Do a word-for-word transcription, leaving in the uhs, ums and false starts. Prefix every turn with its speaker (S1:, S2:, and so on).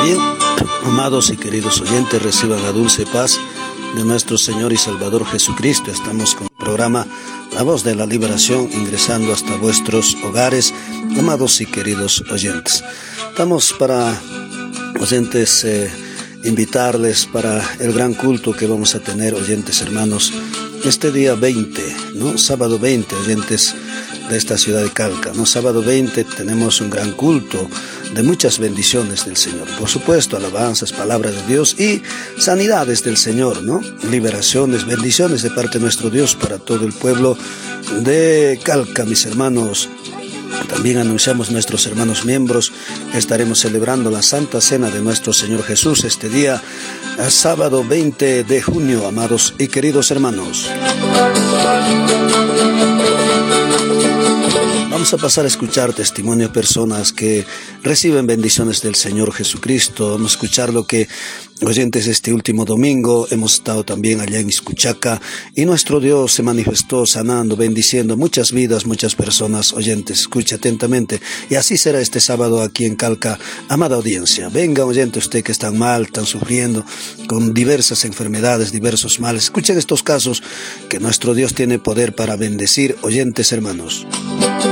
S1: Bien, amados y queridos oyentes, reciban la dulce paz de nuestro Señor y Salvador Jesucristo. Estamos con el programa La Voz de la Liberación, ingresando hasta vuestros hogares, amados y queridos oyentes. Estamos para, oyentes, eh, invitarles para el gran culto que vamos a tener, oyentes hermanos, este día veinte, ¿no? Sábado veinte, oyentes de esta ciudad de Calca, ¿no? Sábado veinte tenemos un gran culto de muchas bendiciones del Señor. Por supuesto, alabanzas, palabras de Dios y sanidades del Señor, ¿no? Liberaciones, bendiciones de parte de nuestro Dios para todo el pueblo de Calca, mis hermanos. También anunciamos nuestros hermanos miembros que estaremos celebrando la Santa Cena de nuestro Señor Jesús este día, sábado veinte de junio, amados y queridos hermanos. Vamos a pasar a escuchar testimonio de personas que reciben bendiciones del Señor Jesucristo. Vamos a escuchar lo que, oyentes, este último domingo hemos estado también allá en Iscuchaca y nuestro Dios se manifestó sanando, bendiciendo muchas vidas, muchas personas. Oyentes, escuche atentamente. Y así será este sábado aquí en Calca, amada audiencia. Venga, oyente, usted que está mal, están sufriendo con diversas enfermedades, diversos males. Escuchen estos casos que nuestro Dios tiene poder para bendecir, oyentes hermanos.